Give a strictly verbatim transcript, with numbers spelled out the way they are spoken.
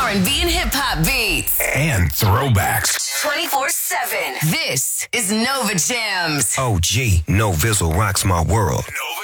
R and B and hip hop beats. And throwbacks. twenty-four seven. This is Nova Jams. O G, No Vizzle rocks my world. Nova.